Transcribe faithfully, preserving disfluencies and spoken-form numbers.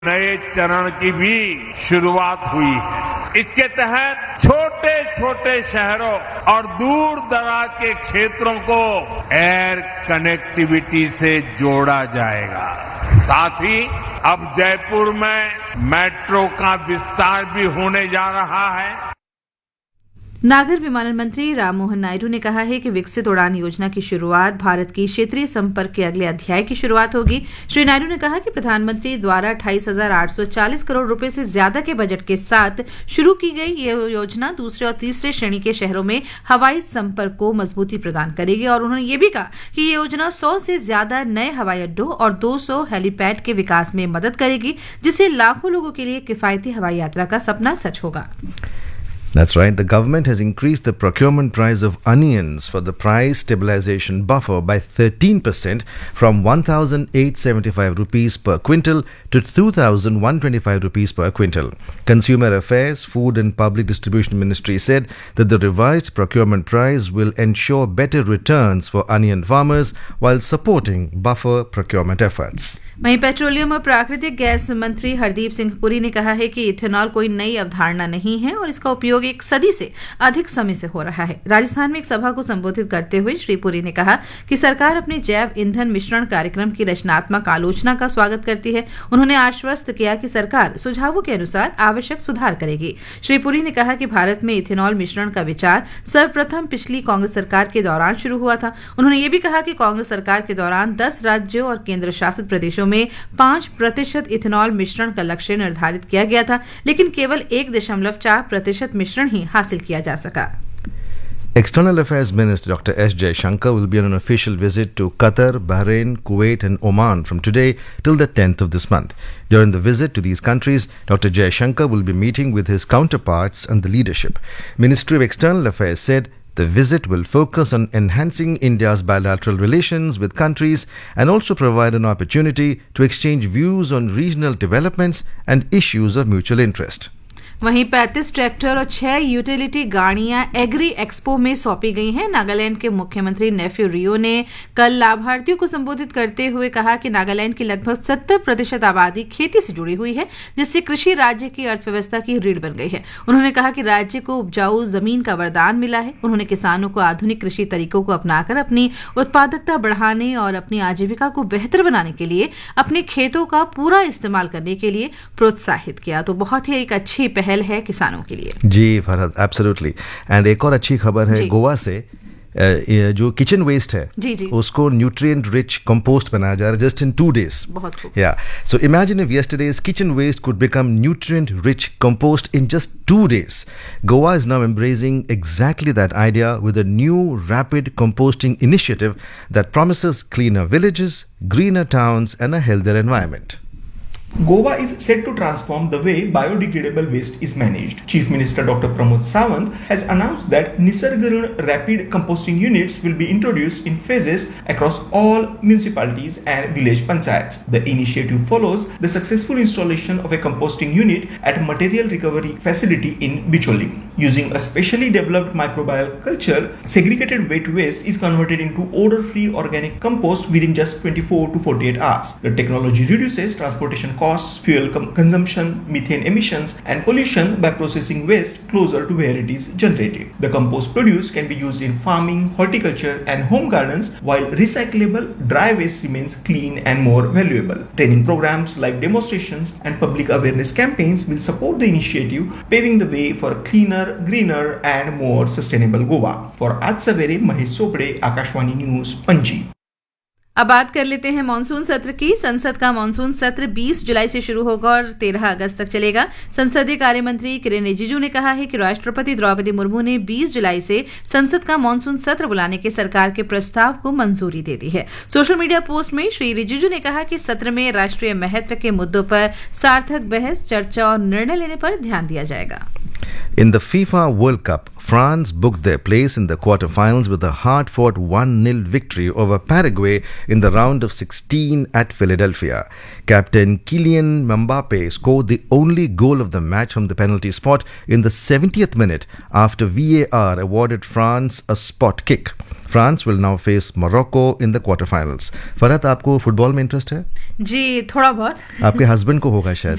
नए चरण की भी शुरुआत हुई है। इसके तहत छोटे छोटे शहरों और दूर दराज के क्षेत्रों को एयर कनेक्टिविटी से जोड़ा जाएगा। साथ ही अब जयपुर में मेट्रो का विस्तार भी होने जा रहा है। नागर विमानन मंत्री राममोहन नायडू ने कहा है कि विकसित उड़ान योजना की शुरुआत भारत की क्षेत्रीय संपर्क के अगले अध्याय की शुरुआत होगी। श्री नायडू ने कहा कि प्रधानमंत्री द्वारा अट्ठाईस हजार आठ सौ चालीस करोड़ रुपए से ज्यादा के बजट के साथ शुरू की गई यह योजना दूसरे और तीसरे श्रेणी के शहरों में हवाई संपर्क को मजबूती प्रदान करेगी और उन्होंने ये भी कहा कि ये योजना सौ से ज्यादा नए हवाई अड्डों और दो सौ हेलीपैड के विकास में मदद करेगी, जिससे लाखों लोगों के लिए किफायती हवाई यात्रा का सपना सच होगा। That's right. The government has increased the procurement price of onions for the price stabilization buffer by thirteen percent from one thousand eight hundred seventy-five rupees per quintal to two thousand one hundred twenty-five rupees per quintal. Consumer Affairs, Food and Public Distribution Ministry said that the revised procurement price will ensure better returns for onion farmers while supporting buffer procurement efforts. वहीं petroleum और प्राकृतिक gas मंत्री हरदीप सिंह पुरी ने कहा है कि ethanol कोई नई अवधारणा नहीं है और इसका उपयोग एक सदी से अधिक समय से हो रहा है। राजस्थान में एक सभा को संबोधित करते हुए श्री पुरी ने कहा कि सरकार अपने जैव ईंधन मिश्रण कार्यक्रम की रचनात्मक आलोचना का स्वागत करती है। उन्होंने आश्वस्त किया कि सरकार सुझावों के अनुसार आवश्यक सुधार करेगी। श्री पुरी ने कहा कि भारत में इथेनॉल मिश्रण का विचार सर्वप्रथम पिछली कांग्रेस सरकार के दौरान शुरू हुआ था। उन्होंने ये भी कहा कि कांग्रेस सरकार के दौरान दस राज्यों और केंद्र शासित प्रदेशों में पांच प्रतिशत इथेनॉल मिश्रण का लक्ष्य निर्धारित किया गया था, लेकिन केवल एक दशमलव चार प्रतिशत मिश्रण ही हासिल किया जा सका। External Affairs Minister Doctor S. Jaishankar will be on an official visit to Qatar, Bahrain, Kuwait and Oman from today till the tenth of this month. During the visit to these countries, Doctor Jaishankar will be meeting with his counterparts and the leadership. Ministry of External Affairs said the visit will focus on enhancing India's bilateral relations with countries and also provide an opportunity to exchange views on regional developments and issues of mutual interest. वहीं पैंतीस tractor और छह utility गाड़ियां agree expo में सौंपी गई हैं। नागालैंड के मुख्यमंत्री नेफ्यू रियो ने कल लाभार्थियों को संबोधित करते हुए कहा कि नागालैंड की लगभग सत्तर प्रतिशत आबादी खेती से जुड़ी हुई है, जिससे कृषि राज्य की अर्थव्यवस्था की रीढ़ बन गई है। उन्होंने कहा कि राज्य को उपजाऊ जमीन का वरदान मिला है। उन्होंने किसानों को आधुनिक कृषि तरीकों को अपनाकर अपनी उत्पादकता बढ़ाने और अपनी आजीविका को बेहतर बनाने के लिए अपने खेतों का पूरा इस्तेमाल करने के लिए प्रोत्साहित किया। तो बहुत ही एक अच्छी पहल है किसानों के लिए। जी फरहद, एब्सोल्युटली। एंड एक और अच्छी खबर है गोवा से, जो किचन वेस्ट है जी जी उसको न्यूट्रिएंट रिच कंपोस्ट बनाया जा रहा है जस्ट इन टू डेज। बहुत खूब। या so imagine if yesterday's kitchen waste could become nutrient rich compost in just two days. Goa is now embracing exactly that idea with a new rapid composting initiative that promises cleaner villages, greener towns and a healthier environment. Goa is set to transform the way biodegradable waste is managed. Chief Minister Doctor Pramod Sawant has announced that Nisargarun rapid composting units will be introduced in phases across all municipalities and village panchayats. The initiative follows the successful installation of a composting unit at a material recovery facility in Bicholi. Using a specially developed microbial culture, segregated wet waste is converted into odor-free organic compost within just twenty-four to forty-eight hours. The technology reduces transportation costs, fuel com- consumption, methane emissions and pollution by processing waste closer to where it is generated. The compost produced can be used in farming, horticulture and home gardens, while recyclable dry waste remains clean and more valuable. Training programs like demonstrations and public awareness campaigns will support the initiative, paving the way for a cleaner, greener and more sustainable Goa. For Aaj Savere, Mahesh Sopde, Akashwani News, Panji. अब बात कर लेते हैं monsoon सत्र की। संसद का monsoon सत्र बीस जुलाई से शुरू होगा और तेरह अगस्त तक चलेगा। संसदीय कार्य मंत्री किरेन रिजिजू ने कहा है कि राष्ट्रपति द्रौपदी मुर्मू ने बीस जुलाई से संसद का मानसून सत्र बुलाने के सरकार के प्रस्ताव को मंजूरी दे दी है। सोशल मीडिया पोस्ट में श्री रिजिजू ने कहा कि सत्र में राष्ट्रीय महत्व के मुद्दों पर सार्थक बहस, चर्चा और निर्णय लेने पर ध्यान दिया जाएगा। In the FIFA World Cup, France booked their place in the quarterfinals with a hard-fought one nil victory over Paraguay in the round of sixteen at Philadelphia. Captain Kylian Mbappe scored the only goal of the match from the penalty spot in the seventieth minute after V A R awarded France a spot kick. France will now face Morocco in the quarterfinals. Farhat, आपको football में interest है? जी, थोड़ा बहुत। आपके husband को होगा शायद।